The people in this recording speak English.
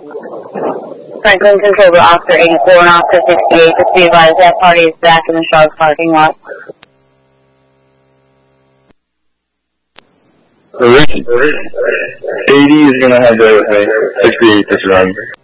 Franklin Control to Oscar 84 and Oscar 68. Just be advised that party is back in the Charlotte parking lot. Rich, 80 is going to have the 68 this run.